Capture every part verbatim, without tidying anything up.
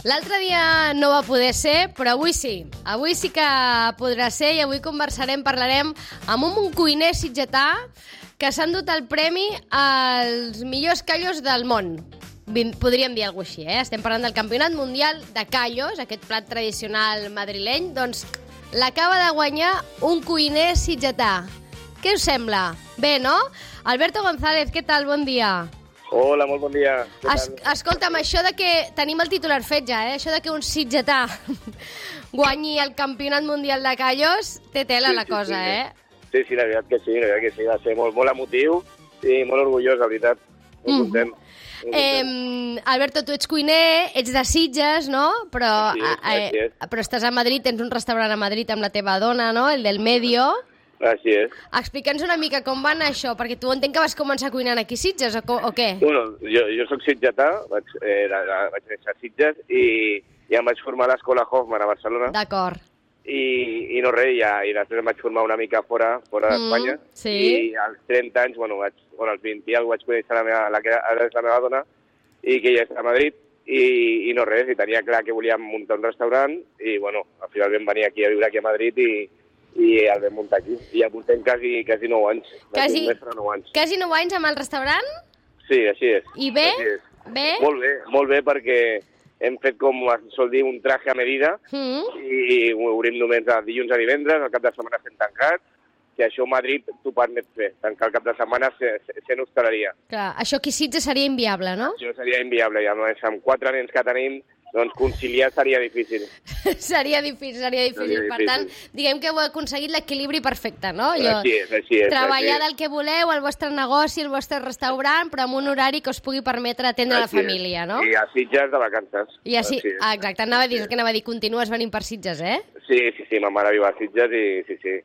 L'altre dia no va poder ser, però avui sí. Avui sí que podrà ser i avui conversarem, parlarem amb un cuiner sitgetà que s'han dut el premi als millors callos del món. Podríem dir alguna cosa així, eh? Estem parlant del Campionat Mundial de Callos, aquest plat tradicional madrileny. Doncs l'acaba de guanyar un cuiner sitgetà. Què us sembla? Bé, no? Alberto González, què tal? Bon dia. Hola, molt bon dia. Es, escolta'm, això de que... Tenim el titular fet ja, eh? Això de que un sitgetà guanyi el Campionat Mundial de Callos, té tela sí, la sí, cosa, sí. eh? Sí, sí, la veritat que sí, la veritat que sí. Va ser molt, molt emotiu i molt orgullós, la veritat. Molt Mm. content. Molt Eh, content. Alberto, tu ets cuiner, ets de Sitges, no? Però, Així és, eh, així és. però estàs a Madrid, tens un restaurant a Madrid amb la teva dona, no? El del Medio. Així és. Explica'ns una mica com va anar això, perquè tu entenc que vas començar cuinant aquí a Sitges, o, co- o què? Bueno, jo, jo soc sitgetà, vaig, eh, la, la, vaig néixer a Sitges i ja em vaig formar a l'escola Hoffman a Barcelona. D'acord. I, i no res, ja, i després em vaig formar una mica fora, fora Mm, d'Espanya. sí. I als trenta anys, bueno, vaig, bueno, als vint i alguna vaig conèixer la, meva, la que ara és la meva dona i que ja està a Madrid. I, i no res, i tenia clar que volíem muntar un restaurant i, bueno, al final vam venir aquí a viure aquí a Madrid i, i el vam muntar aquí. I ja portem quasi, quasi nou anys. Quasi, Més de nou anys. quasi nou anys amb el restaurant? Sí, així és. I bé? Així és. Bé? Molt bé, molt bé, perquè hem fet, com es sol dir, un traje a medida Mm. i ho obrim només de dilluns a divendres, el cap de setmana estem tancats, que això a Madrid t'ho permet fer, tancar el cap de setmana sent hostaleria. Clar, això aquí a Sitges seria inviable, no? Això seria inviable, i a més amb quatre nens que tenim, doncs conciliar seria difícil. seria difícil, seria difícil. Seria Per difícil. tant, diguem que heu aconseguit l'equilibri perfecte, no? Així és, així és. treballar així és. del que voleu, el vostre negoci, el vostre restaurant, però amb un horari que us pugui permetre atendre Així la és. família, no? I a Sitges de vacances. I així, Així és. ah, exacte, anava a dir, el que anava a dir, continues venint per Sitges, eh? Sí, sí, sí, ma mare viu a Sitges i sí, sí.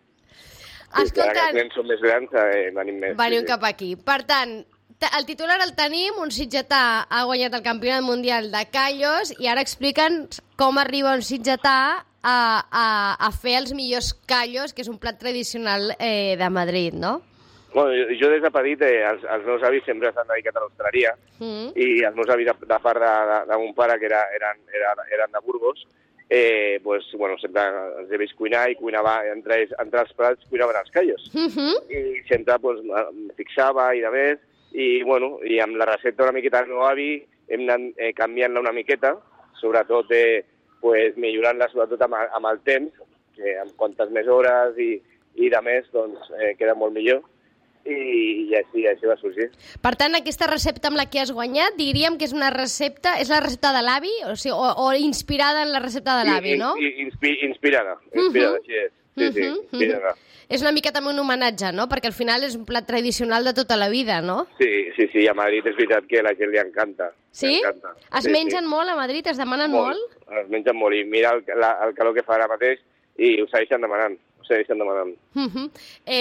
Sí, sí, ara que Escolta, els nens són més grans, eh, venim més. veniu sí, sí. cap aquí. Per tant, t- el titular el tenim, un sitgetà ha guanyat el Campionat Mundial de Callos i ara explica'ns com arriba un sitgetà a, a, a fer els millors callos, que és un plat tradicional eh, de Madrid, no? Bueno, jo, jo des de petit, eh, els, els meus avis sempre s'han dedicat a l'hostaleria Mm. i els meus avis de, de part de, de, de mon pare, que era, eren, eren, eren de Burgos, eh, pues, bueno, sempre els he vist cuinar i cuinava, entre, ells- entre els plats cuinaven els callos. Mm -hmm. I sempre pues, em fixava i de més, i, bueno, i amb la recepta una miqueta del meu avi hem anat eh, canviant-la una miqueta, sobretot eh, pues, millorant-la sobretot amb, amb el temps, que amb quantes més hores i, i de més, doncs eh, queda molt millor. I, i així, així va sorgir. Per tant, aquesta recepta amb la que has guanyat, diríem que és una recepta, és la recepta de l'avi, o, sigui, o, o inspirada en la recepta de l'avi, no? I, i, inspi, inspirada, inspirada, Mhm. així és. Sí, sí, Mhm, inspirada. És una mica també un homenatge, no? Perquè al final és un plat tradicional de tota la vida, no? Sí, sí, sí, a Madrid és veritat que a la gent li encanta. Sí? Li encanta. Es Sí, mengen sí. molt a Madrid? Es demanen molt? Es mengen molt, i mira el, la, el calor que fa ara mateix i ho segueixen demanant, ho segueixen demanant. Uh -huh.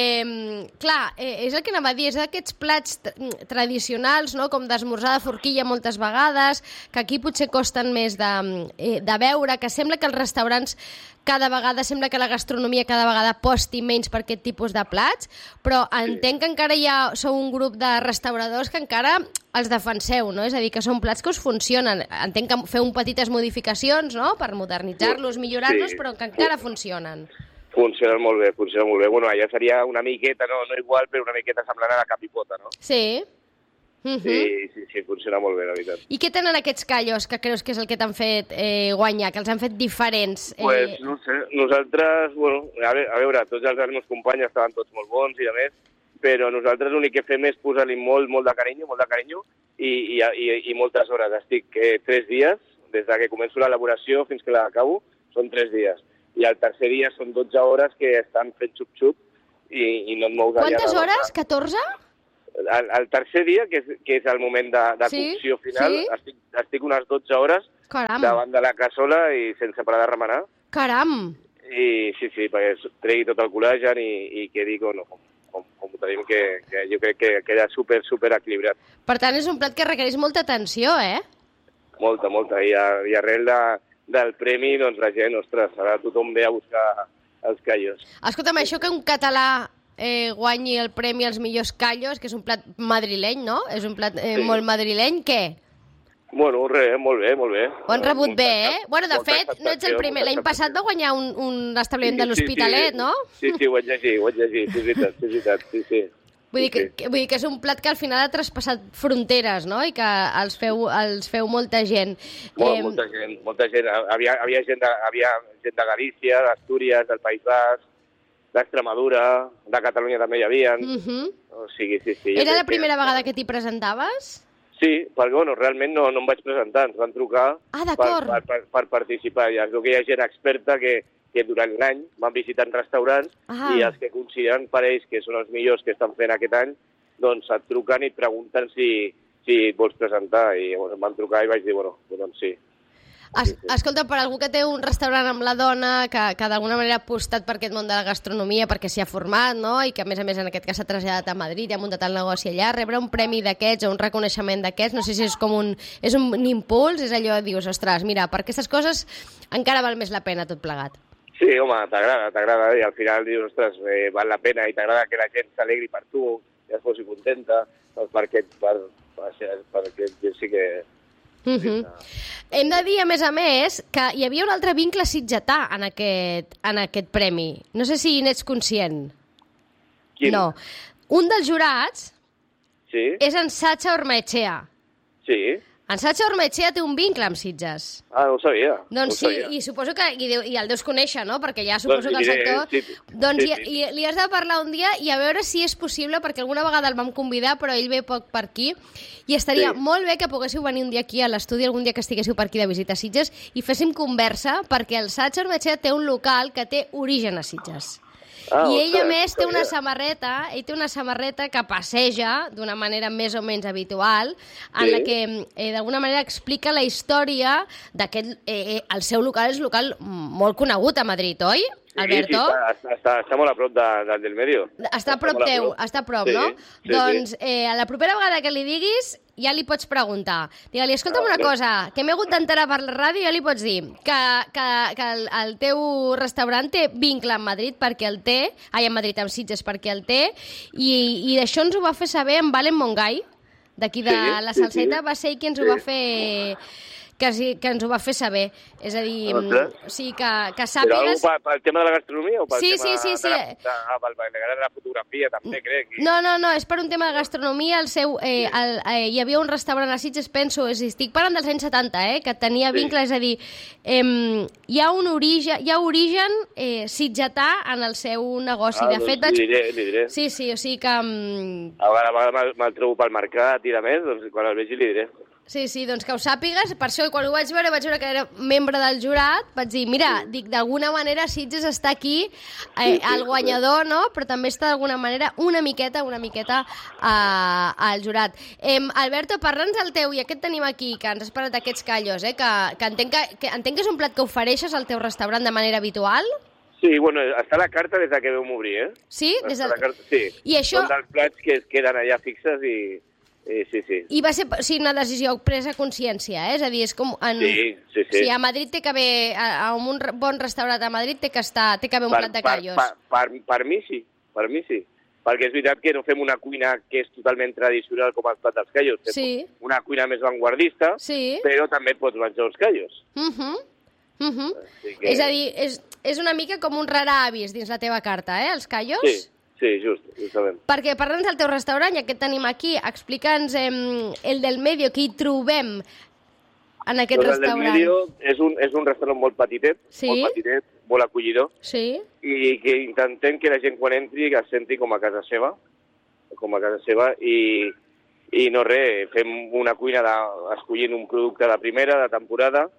eh, clar, eh, és el que anava a dir, és d'aquests plats t- tradicionals, no? Com d'esmorzar de forquilla moltes vegades, que aquí potser costen més de, eh, de veure, que sembla que els restaurants cada vegada, sembla que la gastronomia cada vegada aposti menys per aquest tipus de plats, però entenc que encara hi ha, sou un grup de restauradors que encara els defenseu, no? És a dir, que són plats que us funcionen. Entenc que feu un petites modificacions, no?, per modernitzar-los, millorar-los, Sí. però que encara funcionen. Funcionen molt bé, funcionen molt bé. Bueno, allà seria una miqueta, no, no igual, però una miqueta semblant a la capipota, no? Sí. Uh -huh. Sí, sí, sí, funciona molt bé, la veritat. I què tenen aquests callos que creus que és el que t'han fet eh, guanyar, que els han fet diferents? Eh... Pues, no sé, nosaltres, bueno, a veure, a veure, tots els meus companys estaven tots molt bons i a més, però nosaltres l'únic que fem és posar-li molt, molt de carinyo, molt de carinyo, i, i, i, i moltes hores. Estic eh, tres dies, des de que començo l'elaboració fins que l'acabo, són tres dies. I el tercer dia són dotze hores que estan fent xup-xup i, i no et mous allà. Quantes de- hores? catorze? El, el tercer dia, que és, que és el moment de, de Sí, cocció final, sí. estic, estic unes dotze hores Caram, davant de la cassola i sense parar de remenar. caram. I sí, sí, perquè es tregui tot el col·lagen i, i quedi com, com, com, com ho tenim, que, que jo crec que queda super, super equilibrat. Per tant, és un plat que requereix molta atenció, eh? Molta, molta. I, a, i arrel de, del premi, doncs la gent, ostres, ara tothom ve a buscar els callos. Escolta'm, això que un català eh, guanyi el premi als millors callos, que és un plat madrileny, no? És un plat eh, Sí. molt madrileny, què? Bueno, res, molt bé, molt bé. Ho han rebut bé, eh? Bueno, de fet, no ets el primer. L'any passat va guanyar un, un establiment de l'Hospitalet, no? Sí, sí, ho vaig llegir, ho vaig llegir, sí, és veritat, sí, és veritat, sí, sí. Vull dir, que, vull dir que és un plat que al final ha traspassat fronteres, no? I que els feu, els feu molta gent. Molt, eh... Molta gent, molta gent. Havia, havia, gent de, havia gent de Galícia, d'Astúries, del País Basc, d'Extremadura, de Catalunya també hi havia. Uh -huh. O sigui, sí, sí. Era la primera que... vegada que t'hi presentaves? Sí, perquè bueno, realment no, no em vaig presentar, ens van trucar ah, per, per, per, per participar. Ja és que hi ha gent experta que que durant l'any van visitant restaurants ah. i els que consideren per ells que són els millors que estan fent aquest any, doncs et truquen i et pregunten si, si et vols presentar. I bueno, em van trucar i vaig dir, bueno, doncs sí. Es, sí, sí. Escolta, per algú que té un restaurant amb la dona, que, que d'alguna manera ha apostat per aquest món de la gastronomia, perquè s'hi ha format, no? I que a més a més en aquest cas s'ha traslladat a Madrid i ha muntat el negoci allà, rebre un premi d'aquests o un reconeixement d'aquests, no sé si és com un, és un, un impuls, és allò, dius, ostres, mira, per aquestes coses encara val més la pena tot plegat. Sí, home, t'agrada, t'agrada, i al final dius, ostres, eh, val la pena i t'agrada que la gent s'alegri per tu, i es posi contenta, doncs perquè, per, per, perquè sí que... Uh -huh. Hem de dir, a més a més, que hi havia un altre vincle sitgetà en aquest, en aquest premi. No sé si n'ets conscient. Quin? No. Un dels jurats sí? és en Sacha Ormaechea. Sí. En Sacha Ormaechea té un vincle amb Sitges. Ah, no ho sabia. Doncs no sí, sabia. i suposo que i, i el deus conèixer, no? Perquè ja suposo doncs que el sector... Sí, sí. Doncs sí, sí. I, i, li has de parlar un dia i a veure si és possible, perquè alguna vegada el vam convidar, però ell ve poc per aquí, i estaria sí. molt bé que poguéssiu venir un dia aquí a l'estudi, algun dia que estiguéssiu per aquí de visita a Sitges, i féssim conversa, perquè el Sacha Ormaechea té un local que té origen a Sitges. Ah, I ell, a més, té una samarreta, ell té una samarreta que passeja d'una manera més o menys habitual, en sí. la que, eh, d'alguna manera, explica la història d'aquest... Eh, el seu local és un local molt conegut a Madrid, oi, Alberto? Sí, sí, està, està, està molt a prop de, de, del Medio. Està a prop teu, està a prop, sí, no? Sí, doncs, sí. Eh, la propera vegada que li diguis, ja li pots preguntar. Digue-li, escolta'm una cosa, que m'he hagut d'enterar per la ràdio, ja li pots dir que, que, que el, el teu restaurant té vincle amb Madrid perquè el té, ai, amb Madrid, amb Sitges perquè el té, i, i d'això ens ho va fer saber en Valen Montgai, d'aquí de sí, la Salseta, sí, sí. va ser ell qui ens sí. ho va fer... Que, sí, que ens ho va fer saber. És a dir, o sigui, que, que sàpigues... Però pel tema de la gastronomia o pel sí, tema sí, sí, sí. de, la, de, de, de la fotografia, també, crec? No, no, no, és per un tema de gastronomia. El seu, eh, el, eh, hi havia un restaurant a Sitges, penso, és, estic parlant dels anys setanta, eh, que tenia vincle, sí. és a dir, eh, hi ha un origen, hi ha origen eh, sitgetà en el seu negoci. Ah, de fet, doncs vaig... li diré, li diré. Sí, sí, o sigui que... Um... A vegades me'l trobo pel mercat i de més, doncs quan el vegi li diré. Sí, sí, doncs que ho sàpigues. Per això, quan ho vaig veure, vaig veure que era membre del jurat, vaig dir, mira, dic, d'alguna manera Sitges està aquí, eh, el guanyador, no?, però també està d'alguna manera una miqueta, una miqueta eh, al jurat. Eh, Alberto, parla'ns del teu, i aquest tenim aquí, que ens has parlat d'aquests callos, eh, que, que, entenc que, que entenc que és un plat que ofereixes al teu restaurant de manera habitual? Sí, bueno, està a la carta des que vam obrir, eh? Sí? Des de... la carta, sí. I això... Són dels plats que es queden allà fixes i... Eh, sí, sí. I va ser o sigui, una decisió presa a consciència, eh? És a dir, és com... En... Sí, sí, sí. Si a Madrid té que haver... A, a un bon restaurant a Madrid té que, estar, té que haver un per, plat de callos. Per, per, per, per mi sí, per mi sí. Perquè és veritat que no fem una cuina que és totalment tradicional com el plat dels callos. Fem sí. una cuina més vanguardista, sí. però també et pots menjar els callos. Uh -huh. Uh -huh. Que... És a dir, és, és una mica com un raravis dins la teva carta, eh, els callos? Sí. Sí, just, justament. Perquè parla'ns del teu restaurant, ja que et tenim aquí, explica'ns eh, el del Medio, que hi trobem en aquest doncs restaurant. El del Medio és un, és un restaurant molt petitet, sí? molt petitet, molt acollidor, sí? i que intentem que la gent quan entri es senti com a casa seva, com a casa seva, i, i no res, fem una cuina de, escollint un producte de primera, de temporada,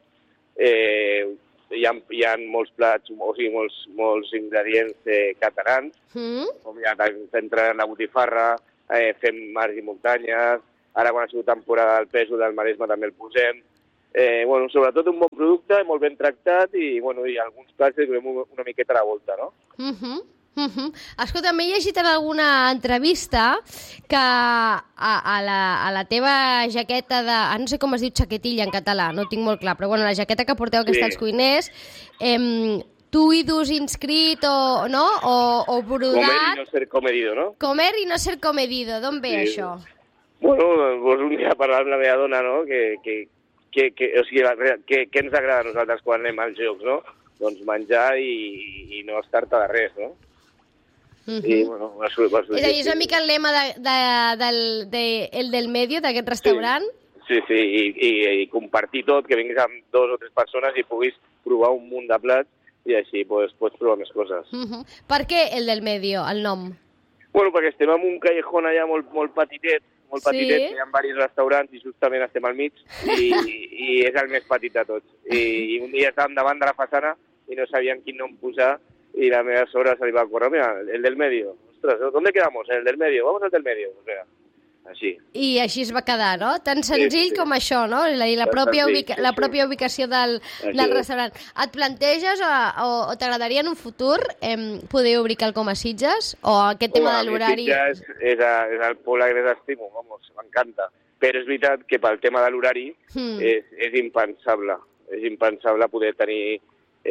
eh, Hi ha, hi ha molts plats, o sigui, molts, molts ingredients eh, catalans, mm. com ja centrant en la botifarra, eh, fem mars i muntanyes, ara quan ha sigut temporada del pèsol del Maresme també el posem. Eh, bueno, sobretot un bon producte, molt ben tractat i, bueno, i alguns plats que trobem una miqueta a la volta, no? Mm-hmm. Uh-huh. Escolta, m'he llegit en alguna entrevista que a, a, la, a la teva jaqueta de... Ah, no sé com es diu xaquetilla en català, no ho tinc molt clar, però bueno, la jaqueta que porteu que sí. està als cuiners, eh, tu hi dus inscrit o, no? o, o brodat... Comer i no ser comedido, no? Comer i no ser comedido, d'on ve sí. això? Bueno, doncs un dia parlant amb la meva dona, no?, que, que, què, què, o sigui, què, què ens agrada a nosaltres quan anem als jocs, no? Doncs menjar i, i no estar-te de res, no? Uh-huh. I, bueno, va sortir, va sortir, és a dir, és una mica el lema de, de, del, de, el del medio, d'aquest restaurant? Sí, sí, sí. I, i, i compartir tot, que vinguis amb dos o tres persones i puguis provar un munt de plats i així pues, pots provar més coses. Uh-huh. Per què el del medio, el nom? Bueno, perquè estem en un callejón allà molt, molt petitet, molt sí? petitet, hi ha diversos restaurants i justament estem al mig i, i és el més petit de tots. I, i un dia estàvem davant de la façana i no sabíem quin nom posar y la meva sobra se li va a correr, mira, el del medio. Ostras, ¿dónde quedamos? El del medio, vamos al del medio. O sea, així. I així es va quedar, no? Tan senzill sí, sí. com això, no? La, la, pròpia, senzill, ubica, sí, la sí. pròpia ubicació del, del restaurant. Et planteges o, o, o t'agradaria en un futur eh, poder obrir quelcom a Sitges? O aquest tema de l'horari... Sitges és, a, és el poble que més estimo, vamos, m'encanta. Però és veritat que pel tema de l'horari hmm. és, és impensable. És impensable poder tenir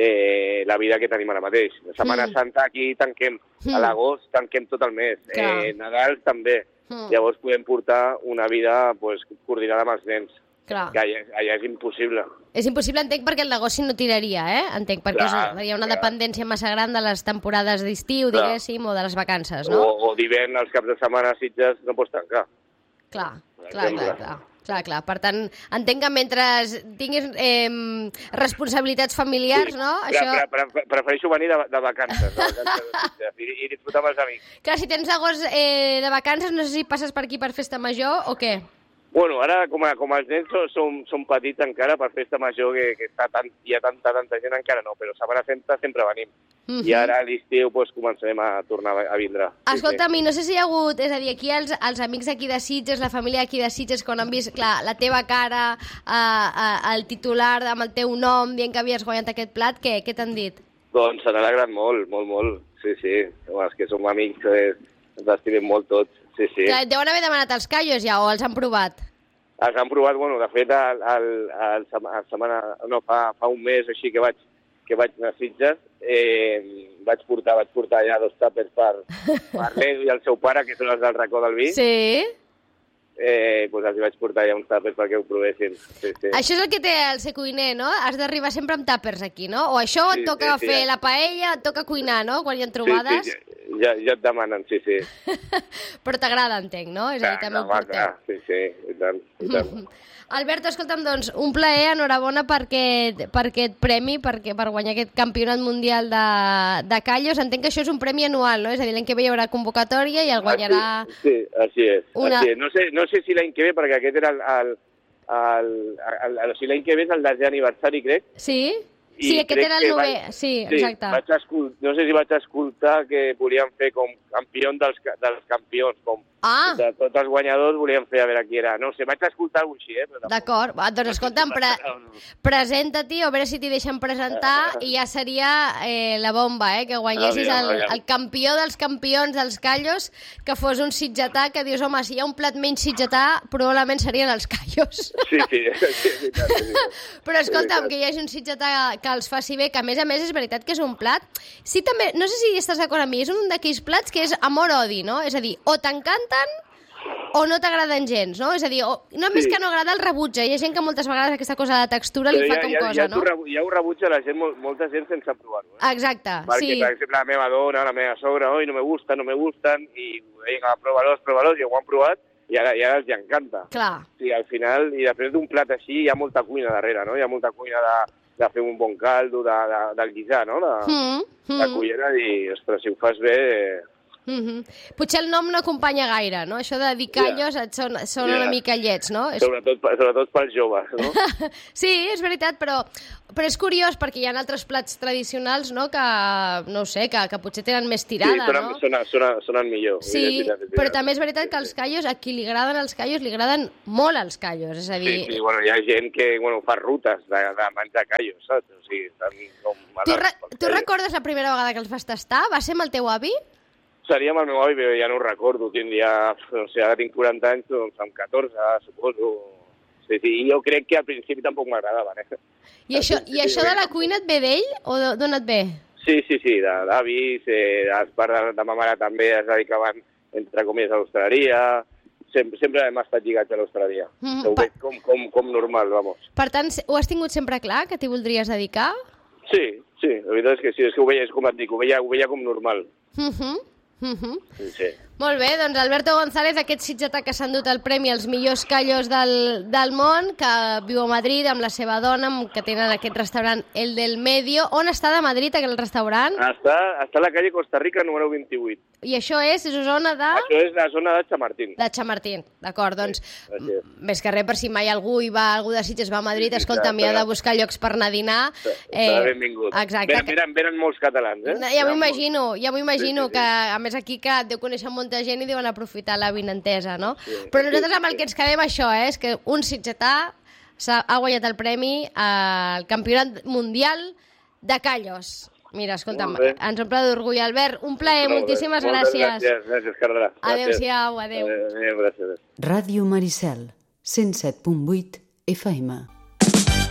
eh, la vida que tenim ara mateix. La Setmana mm. Santa aquí tanquem, mm. a l'agost tanquem tot el mes, eh, Nadal també. Mm. Llavors podem portar una vida pues, coordinada amb els nens. Clar. Que allà, allà és impossible. És impossible, entenc, perquè el negoci no tiraria, eh? Entenc, perquè clar, és, hi ha una clar. dependència massa gran de les temporades d'estiu, diguéssim, o de les vacances, no? O, o d'hivern, els caps de setmana a Sitges no pots tancar. Clar, clar, clar, clar. Clar, clar. Per tant, entenc que mentre tinguis eh, responsabilitats familiars, sí. no? Clar, Això... pre pre prefereixo venir de, de vacances, de vacances i, i disfrutar amb els amics. Clar, si tens agost eh, de vacances, no sé si passes per aquí per festa major o què? Bueno, ara, com, a, com els nens som, som petits encara, per festa major, que, que està tant, hi ha tanta, tanta gent, encara no, però Setmana Santa sempre venim. Uh-huh. I ara a l'estiu pues, començarem a tornar a vindre. Escolta'm, sí, sí. no sé si hi ha hagut, és a dir, aquí els, els amics aquí de Sitges, la família aquí de Sitges, quan han vist, clar, la teva cara, a, a, el titular amb el teu nom, dient que havies guanyat aquest plat, què, què t'han dit? Doncs s'han alegrat molt, molt, molt, sí, sí. Home, és que som amics, eh, ens estimem molt tots, sí, sí. Clar, deuen haver demanat els callos ja, o els han provat? Els han provat, bueno, de fet, el, el, el, el setmana, no, fa, fa un mes així que vaig, que vaig anar a Sitges, eh, vaig portar, vaig portar allà dos tàpers per, per l'Edu i el seu pare, que són els del racó del vi. Sí. Eh, doncs els vaig portar allà uns tàpers perquè ho provessin. Sí, sí. Això és el que té el ser cuiner, no? Has d'arribar sempre amb tàpers aquí, no? O això et sí, toca sí, sí, fer ja. la paella, et toca cuinar, no? Quan hi ha trobades. Sí, sí, ja, ja et demanen, sí, sí. Però t'agrada, entenc, no? És a dir, també ho porteu. Clar, sí, sí, i tant, i tant. Alberto, escolta'm, doncs, un plaer, enhorabona per aquest, per aquest premi, perquè, per guanyar aquest campionat mundial de, de callos. Entenc que això és un premi anual, no? És a dir, l'any que ve hi haurà convocatòria i el guanyarà... Ah, sí, sí, així és. Una... Així és. No, sé, no sé si l'any que ve, perquè aquest era el... el, el, el, el o sigui, l'any que ve és el desè aniversari, crec. Sí? I sí, aquest era el novè. Vaig, sí, exacte. Sí, vaig escoltar, no sé si vaig escoltar que volien fer com campió dels, dels campions, com ah. de tots els guanyadors volien fer a veure qui era. No sé, vaig escoltar alguna cosa així, eh? D'acord, doncs escolta'm, pre presenta-t'hi, a veure si t'hi deixen presentar i ja seria eh, la bomba, eh? Que guanyessis el, el campió dels campions dels callos, que fos un sitgetà, que dius, home, si hi ha un plat menys sitgetà, probablement serien els callos. Sí, sí, sí, sí, sí. Però escolta'm, que hi hagi un sitgetà que els faci bé, que a més a més és veritat que és un plat. Sí, també, no sé si estàs d'acord amb mi, és un d'aquells plats que és amor-odi, no? És a dir, o t'encanten o no t'agraden gens, no? És a dir, o, no més sí. que no agrada el rebutja. Hi ha gent que moltes vegades aquesta cosa de la textura li fa ja, com ja, cosa, ja no? Ja ho rebutja la gent, molta gent sense provar-ho. Eh? Exacte, Perquè, sí. per exemple, la meva dona, la meva sogra, oi, no me gusta, no me gustan, i vinga, prova-los, prova-los, i ho han provat, i ara, i ara els encanta. Clar. Sí, al final, i després d'un plat així hi ha molta cuina darrere, no? Hi ha molta cuina de, de fer un bon caldo, de, de, del guisar, no? De, mm, mm. de cullera, i, ostres, si ho fas bé... Mm -hmm. Potser el nom no acompanya gaire, no? Això de dir callos yeah. et són, són yeah. una mica llets, no? Sobretot, sobretot pels joves, no? Sí, és veritat, però, però és curiós perquè hi ha altres plats tradicionals, no?, que, no sé, que, que potser tenen més tirada, sí, sonen, no? Sonen, sonen, sonen millor. Sí, és veritat, és veritat. Però també és veritat que els callos, a qui li agraden els callos, li agraden molt els callos, és a dir... Sí, sí, bueno, hi ha gent que, bueno, fa rutes de, de menjar callos, saps? O sigui, estan com... Tu, re tu recordes la primera vegada que els vas tastar? Va ser amb el teu avi? Seria amb el meu avi, però ja no ho recordo. Tindria, no sé, ara tinc quaranta anys, doncs amb catorze, suposo. Sí, sí, i jo crec que al principi tampoc m'agradava, eh? I això, i això de la cuina et ve d'ell o d'on et ve? Sí, sí, sí, d'avis, eh, les parts de, de ma mare també es dedicaven, entre cometes, a l'hostaleria, sempre, sempre hem estat lligats a l'Austràlia. Mm, ho veig com, com, com normal, vamos. Per tant, ho has tingut sempre clar, que t'hi voldries dedicar? Sí, sí, la veritat és que sí, és que ho veia, és com et dic, ho veia, ho veia com normal. Mhm, mhm. Sí, sí. Molt bé, doncs Alberto González, aquest sitgetà que s'ha endut el premi als millors callos del, del món, que viu a Madrid amb la seva dona, que tenen aquest restaurant El del Medio. On està de Madrid, aquest restaurant? Està, està a la calle Costa Rica, número vint-i-vuit. I això és, és zona de... Això és la zona de Chamartín. De Chamartín, d'acord, doncs, sí, més que res, per si mai algú hi va, algú de Sitges va a Madrid, sí, sí, escolta, m'hi ha de buscar llocs per anar a dinar. Eh, benvingut. Exacte. Venen, venen, venen molts catalans, eh? Ja m'ho imagino, ja m'ho imagino, sí, sí, sí. que a més aquí que deu conèixer molta gent i deuen aprofitar la vinentesa, no? Sí, però nosaltres amb el que ens quedem això, eh, és que un sitgetà ha guanyat el premi al Campionat Mundial de Callos. Mira, escolta'm, ens omple d'orgull. Albert, un plaer, moltíssimes gràcies. Gràcies, gràcies, Carla. Adéu-siau, adéu. Adéu, gràcies. Ràdio Maricel, cent set punt vuit F M.